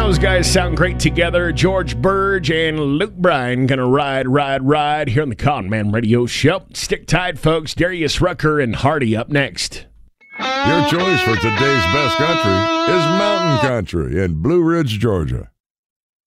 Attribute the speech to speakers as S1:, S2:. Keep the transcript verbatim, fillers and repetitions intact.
S1: Those guys sound great together. George Burge and Luke Bryan gonna ride, ride, ride here on the Con Man Radio Show. Stick tight, folks. Darius Rucker and Hardy up next.
S2: Your choice for today's best country is mountain country in Blue Ridge, Georgia.